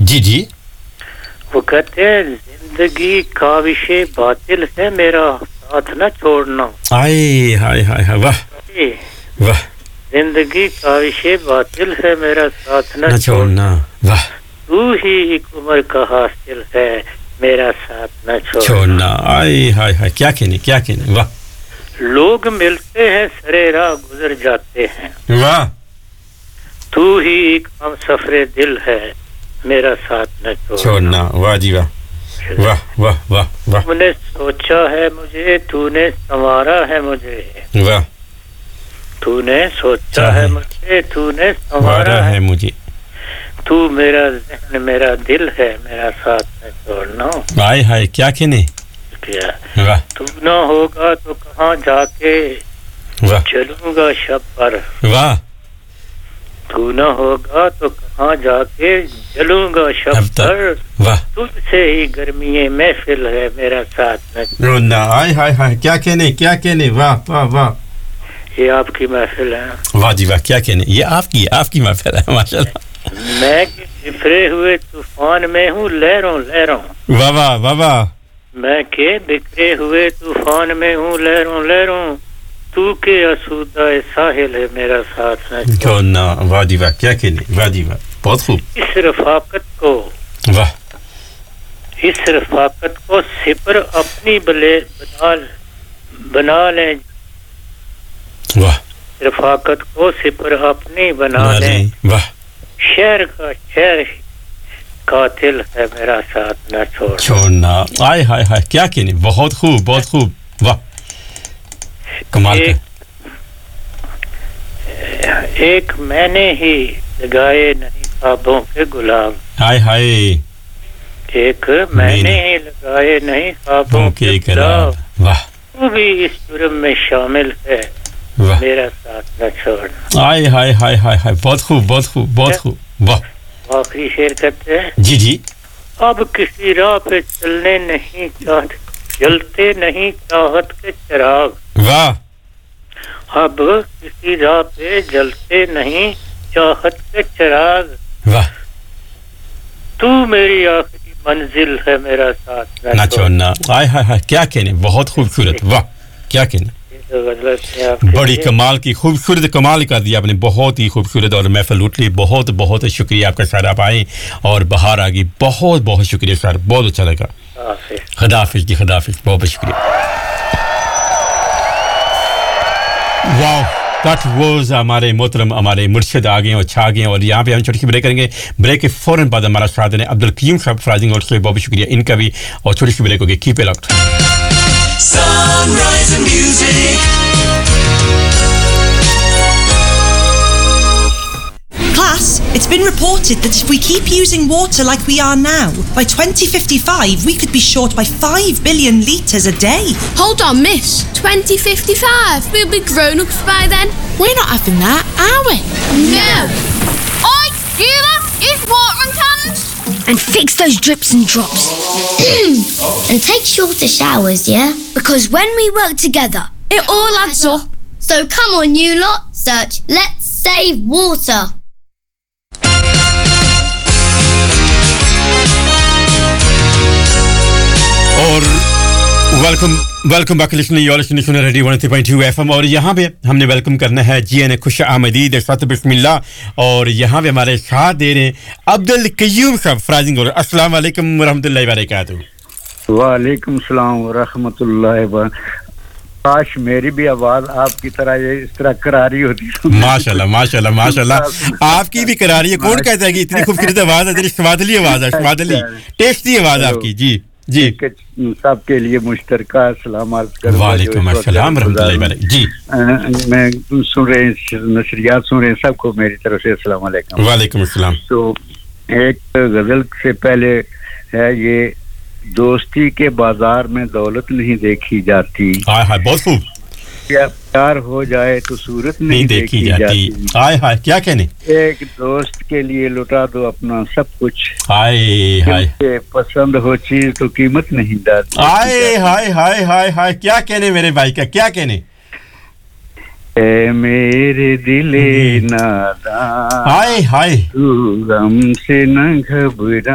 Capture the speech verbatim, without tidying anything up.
जी जी वो कहते हैं जिंदगी काविशे बातिल है मेरा साथ न छोड़ना आए हाय हाय हाय वाह वाह जिंदगी काविशे बातिल है मेरा साथ न छोड़ना वाह तू ही एक उम्र का हासिल है मेरा साथ न छोड़ना छोड़ना आए हाय हाय क्या कहने क्या कहने वाह लोग मिलते हैं सरे राह गुजर जाते हैं वाह तू ही एक हमसफरे दिल है मेरा साथ न छोड़ना छोड़ना वाह जी वाह वाह वाह वाह वाह तूने सोचा है मुझे तूने संवारा है मुझे वाह तूने सोचा है मुझे तूने संवारा है मुझे तू मेरा ज़हन मेरा दिल है मेरा साथ न छोड़ना हाय हाय क्या कहने क्या वाह तू ना होगा तो कहां जाके वाह चलूंगा शब पर वाह तू ना होगा तो कहां जाके चलूंगा शब पर वाह तुझसे ही गर्मी महफिल है मेरा साथ न छोड़ना हाय हाय हाय क्या कहने क्या कहने वाह वाह वाह ये आपकी महफिल है वाह जी वाह क्या कहने ये आपकी आपकी महफिल है माशाल्लाह मैं कि बिखरे हुए तूफान में हूँ लहरों लहरों वाह वाह वाह वाह मैं के बिखरे हुए तूफान में हूँ लहरों लहरों तू के आसूदा साहिल है मेरा साथ न छोड़ना वाह जी वाह क्या कहने वाह जी वाह बहुत खूब इस रफाकत को वाह इस रफाकत को सिपर अपनी बले बना बना लें वाह रफाकत को सिपर अपनी बना लें वाह शहर का शहर कातिल है मेरा साथ न छोड़ छोड़ना आय हाय हाय क्या कहने बहुत खूब बहुत खूब वाह कमाल एक, एक मैंने ही लगाए नहीं ख्वाबों के गुलाब हाय हाय एक मैंने ही लगाए नहीं ख्वाबों के गुलाब वाह तू भी इस जुर्म में शामिल है मेरा साथ न छोड़ हाय हाय हाय हाय हाय बहुत खूब बहुत खूब बहुत खूब वाह आखिरी शेर कहते हैं जी जी अब किसी राह पे चलने नहीं चाहते जलते नहीं चाहत के चिराग वाह अब किसी राह पे जलते नहीं चाहत के चिराग वाह तू मेरी आखिरी मंजिल है मेरा साथ न छोड़ना हाय हाय हाय क्या कहने बहुत खूबसूरत वाह क्या कहने बड़ी कमाल की खूबसूरत कमाल कर दिया आपने बहुत ही खूबसूरत और महफिल लूट ली बहुत बहुत शुक्रिया आपका सर आप आए और बाहर आ गई बहुत बहुत शुक्रिया सर बहुत अच्छा लगा खुदा हाफिज जी खुदा हाफिज बहुत बहुत शुक्रिया वाओ दैट वाज हमारे मोहतरम हमारे मुर्शिद आ गए और छा गए और यहाँ पे हम छोटी सी ब्रेक करेंगे ब्रेक के फौरन बाद हमारा साथ देने अब्दुल कयूम साहब फ्राजिंग और से बहुत शुक्रिया इनका भी और छोटी सी ब्रेक होगी keep it locked Sunrise and music. Class, it's been reported that if we keep using water like we are now, by twenty fifty-five we could be short by five billion litres a day. Hold on, miss. twenty fifty-five? We'll be grown-ups by then. We're not having that, are we? No. Oi, you lot, use watering cans. And fix those drips and drops. And take shorter showers, yeah? Because when we work together, it all adds up. So come on, you lot, search Let's Save Water. और welcome welcome back listening you are listening to radio one three point two FM और यहाँ पे हमने welcome करना है G N खुश आमदीद सत बिस्मिल्लाह और यहाँ पे हमारे साथ दे रहे हैं अब्दुल कयूम साहब फ्राजिंग और अस्सलाम वालेकुम व रहमतुल्लाहि व बरकातहू वालेकुम सलाम व रहमतुल्लाहि व काश मेरी भी आवाज आपकी तरह ये इस तरह करारी होती माशाल्लाह माशाल्लाह माशाल्लाह आपकी भी करारी है कौन कहता है कि इतनी खूबसूरत आवाज है तेरी स्वादली आवाज है स्वादली टेस्टी आवाज आपकी जी जी सबके लिए मुश्तरका सलाम अर्ज करूं वालेकुम अस्सलाम रहमतुल्लाहि व बरकातहू जी मैं सुन रहे हैं नशरियात सुन रहे हैं सबको मेरी तरफ से अस्सलाम वालेकुम वालेकुम अस्सलाम तो एक गजल से पहले है ये दोस्ती के बाजार में दौलत नहीं देखी जाती हाय हाय बहुत खूब क्या प्यार हो जाए तो सूरत नहीं, नहीं देखी, देखी जाती, जाती। हाय हाय क्या कहने एक दोस्त के लिए लुटा दो अपना सब कुछ हाय हाय पसंद हो चीज तो कीमत नहीं डालती हाय हाय हाय हाय हाय क्या कहने मेरे भाई का क्या कहने ए मेरे दिले नादान हाय हाय तू गम से न घबरा